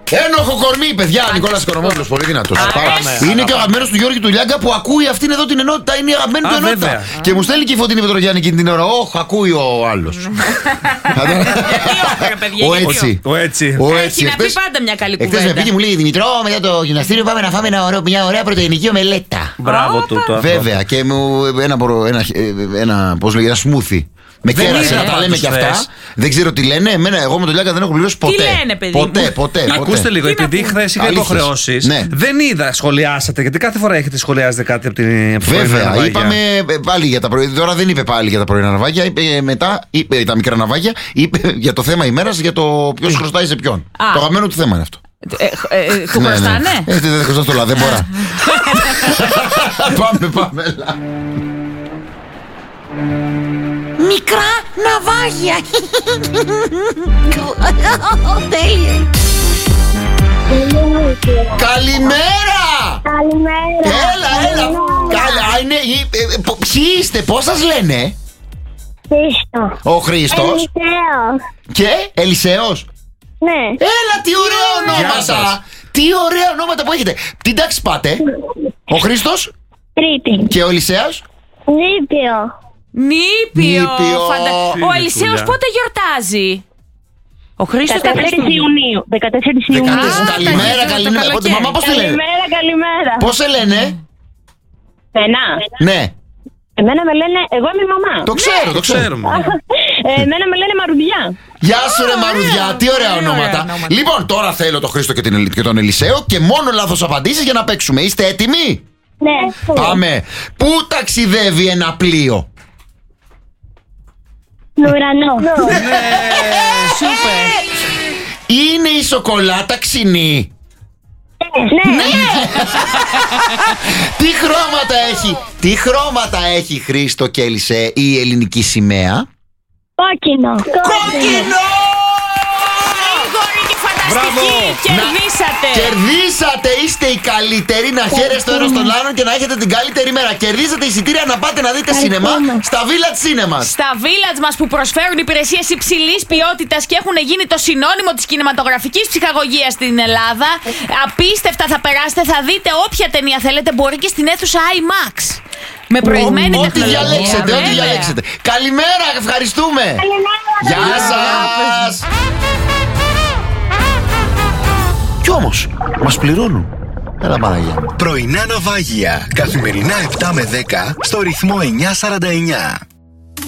Ένοχο κορμί, παιδιά. Νικόλας Οικονομόπουλος, πολύ δυνατός. Είναι και ο αγαπημένος του Γιώργη του Λιάγκα που ακούει αυτήν εδώ την ενότητα. Είναι η αγαπημένη του ενότητα. Και μου στέλνει και η Φωτεινή Πετρογιάννη εκείνη την ώρα. Όχι, ακούει ο άλλος. Ο έτσι. Έχει να πει πάντα μια καλή κουβέντα. Εχθές με πήγε, μου λέει Δημητρό, μετά το γυμναστήριο πάμε να φάμε μια ωραία πρωτεϊνική ομελέτα. Μπράβο του το. Βέβαια, και μου ένα πώς λέγεται, ένα σμούθι. Με κέρασε να τα λέμε κι αυτά. Δεν ξέρω τι λένε. Εγώ με τον Λιάγκα δεν έχω πληρώσει ποτέ. Τι λένε, παιδί. Ποτέ. Ακούστε λίγο, επειδή χθες είχα υποχρεώσεις. Δεν είδα, σχολιάσατε. Γιατί κάθε φορά έχετε σχολιάζετε κάτι από την Βέβαια, είπαμε πάλι για τα πρωινά. Τώρα δεν είπε πάλι για τα πρωινά ναυάγια. Είπε μετά τα μικρά ναυάγια. Είπε για το θέμα ημέρας, για το ποιος χρωστάει σε ποιον. Το αγαπημένο του θέμα είναι αυτό. Του χρωστάνε? Δεν χρωστά στο λαδί, δεν μπορώ. Πάμε. Μικρά ναυάγια. Τέλεια. Καλημέρα. Έλα. Ποιοι είστε, πώς σας λένε? Χρήστο. Ο Χρήστος. Ελισέος. Και Ελισέος. Ναι. Έλα, τι ωραία ονόματα. Τι ωραία ονόματα που έχετε. Τι τάξη πάτε? Ο Χρήστος. Τρίτη. Και ο Ελισέος. Νήπιο. Ο Ελισέος πότε γιορτάζει? Ο Χρήστος 14 Ιουνίου. 14 Ιουνίου. Καλημέρα. Μαμά, πώς τη λένε? Καλημέρα. Πώς σε λένε? Ναι. Εμένα με λένε, εγώ είμαι η μαμά. Το ξέρουμε. Εμένα με λένε Μαρουδιά. Γεια σου ρε Μαρουδιά, τι ωραία ονόματα. Λοιπόν, τώρα θέλω τον Χρήστο και τον Ελισέο και μόνο λάθος απαντήσεις για να παίξουμε. Είστε έτοιμοι? Ναι. Πάμε. Πού ταξιδεύει ένα πλοίο? Ουρανό. Ναι, σούπερ. Είναι η σοκολάτα ξινή? Ναι. Τι χρώματα έχει Χρήστο και Ελισέ η ελληνική σημαία? Κόκκινο. Μπράβο! Κερδίσατε! Είστε οι καλύτεροι. Να χαίρεστε ο ένας τον άλλον και να έχετε την καλύτερη μέρα. Κερδίσατε εισιτήρια να πάτε να δείτε σινεμά στα Village Cinemas. Στα Village μας που προσφέρουν υπηρεσίες υψηλής ποιότητας και έχουν γίνει το συνώνυμο της κινηματογραφικής ψυχαγωγίας στην Ελλάδα. Απίστευτα θα περάσετε, θα δείτε όποια ταινία θέλετε, μπορεί και στην αίθουσα IMAX. Με προηγμένη τεχνολογία. Ό,τι διαλέξετε. Καλημέρα, ευχαριστούμε. Γεια σας. Κι όμως, μας πληρώνουν. Έλα Παναγία. Πρωινά ναυάγια. Καθημερινά 7 με 10 στο ρυθμό 949.